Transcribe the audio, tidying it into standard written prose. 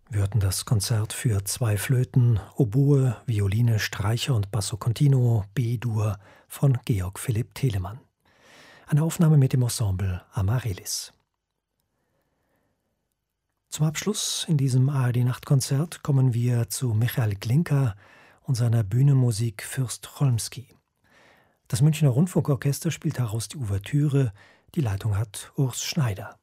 Wir hörten das Konzert für zwei Flöten, Oboe, Violine, Streicher und Basso Continuo B-Dur von Georg Philipp Telemann. Eine Aufnahme mit dem Ensemble Amaryllis. Zum Abschluss in diesem ARD-Nachtkonzert kommen wir zu Michael Glinka und seiner Bühnenmusik Fürst Cholmsky. Das Münchner Rundfunkorchester spielt daraus die Ouvertüre, die Leitung hat Urs Schneider.